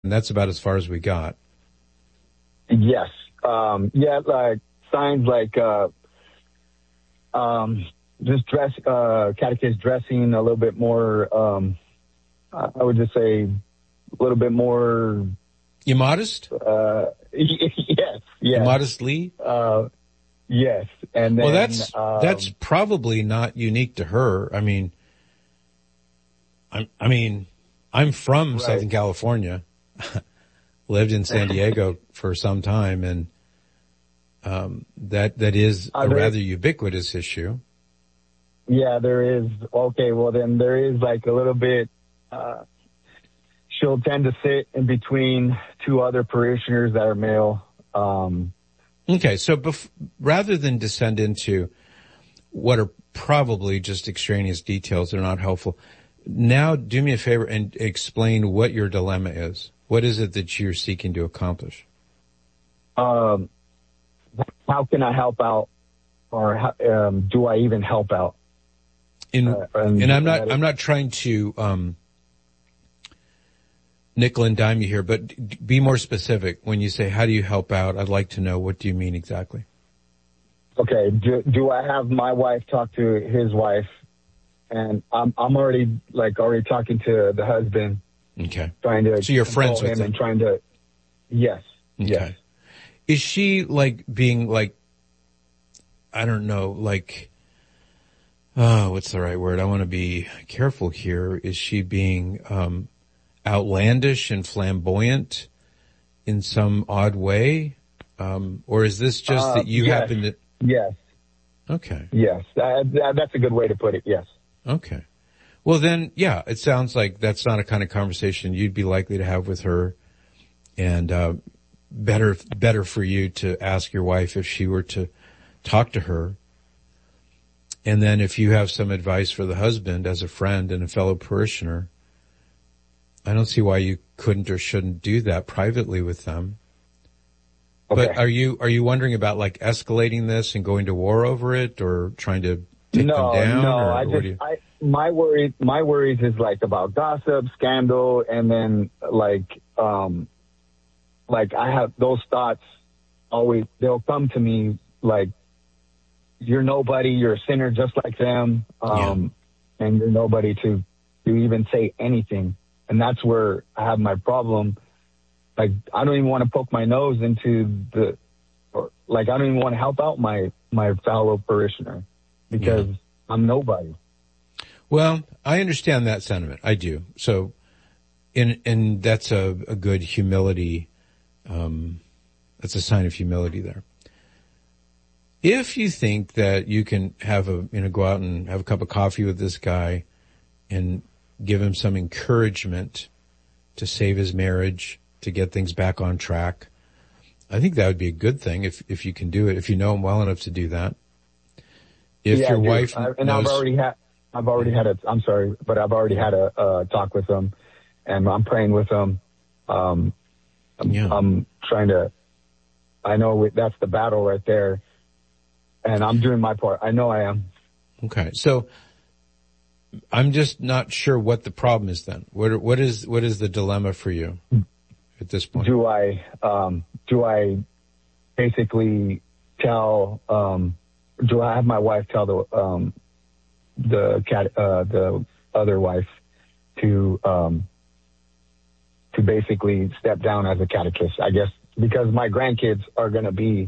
and that's about as far as we got. Yes. Like signs like just catechist dressing a little bit more. I would just say a little bit more. Immodest? Yes. Immodestly? Yes. And then, that's probably not unique to her. I mean, I'm from Southern California, lived in San Diego for some time, and that is a rather ubiquitous issue. Yeah, there is. Okay, well then there is like a little bit. She'll tend to sit in between two other parishioners that are male. Okay, so rather than descend into what are probably just extraneous details that are not helpful, now do me a favor and explain what your dilemma is. What is it that you're seeking to accomplish? How can I help out, or do I even help out? And I'm not trying to nickel and dime you here, but be more specific. When you say, how do you help out, I'd like to know, what do you mean exactly? Okay. Do I have my wife talk to his wife? And I'm already talking to the husband. Okay. Trying to. So you're friends with him and trying to. Yes. Okay. Yes. Is she being I don't know, what's the right word? I want to be careful here. Is she being, outlandish and flamboyant in some odd way? Or is this just that you happen to? Yes. Okay. Yes. That's a good way to put it. Yes. Okay. Well then, yeah, it sounds like that's not a kind of conversation you'd be likely to have with her, and, better for you to ask your wife if she were to talk to her. And then if you have some advice for the husband as a friend and a fellow parishioner, I don't see why you couldn't or shouldn't do that privately with them. Okay. But are you wondering about escalating this and going to war over it, or trying to take them down? No, my worries is about gossip, scandal, and then I have those thoughts always, they'll come to me you're nobody, you're a sinner just like them, and you're nobody to even say anything. And that's where I have my problem. I don't even want to poke my nose into I don't even want to help out my fellow parishioner because I'm nobody. Well, I understand that sentiment. I do. So, and that's a good humility. That's a sign of humility there. If you think that you can go out and have a cup of coffee with this guy and give him some encouragement to save his marriage, to get things back on track, I think that would be a good thing if you can do it, if you know him well enough to do that. If your wife knows, I've already had a talk with him, and I'm praying with him. I'm trying to, I know that's the battle right there, and I'm doing my part. I know I am. Okay. So I'm just not sure what the problem is then. What is the dilemma for you at this point? Do I basically tell, do I have my wife tell the other wife to basically step down as a catechist, I guess, because my grandkids are going to be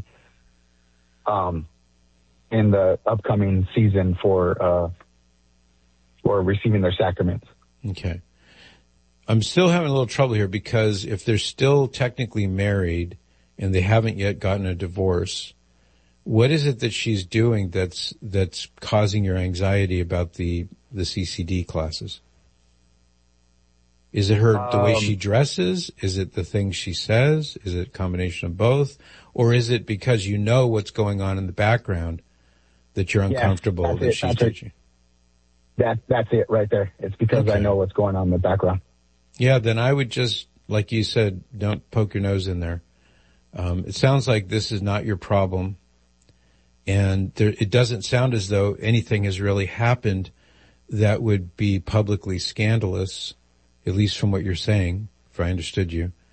in the upcoming season for receiving their sacraments. Okay. I'm still having a little trouble here because if they're still technically married and they haven't yet gotten a divorce, what is it that she's doing that's causing your anxiety about the CCD classes? Is it the way she dresses? Is it the things she says? Is it a combination of both? Or is it because you know what's going on in the background that you're uncomfortable that she's teaching? That's it right there. It's because I know what's going on in the background. Yeah, then I would just, like you said, don't poke your nose in there. It sounds like this is not your problem. And it doesn't sound as though anything has really happened that would be publicly scandalous, at least from what you're saying, if I understood you.